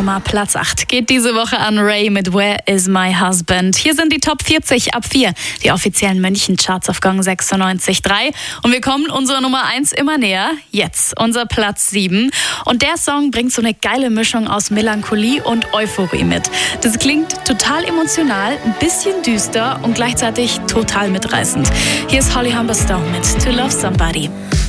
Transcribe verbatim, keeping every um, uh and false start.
Nummer Platz acht geht diese Woche an Ray mit Where is my husband? Hier sind die Top vierzig ab vier, die offiziellen München-Charts auf Gang sechsundneunzig Komma drei. Und wir kommen unserer Nummer eins immer näher. Jetzt unser Platz sieben. Und der Song bringt so eine geile Mischung aus Melancholie und Euphorie mit. Das klingt total emotional, ein bisschen düster und gleichzeitig total mitreißend. Hier ist Holly Humberstone mit To Love Somebody.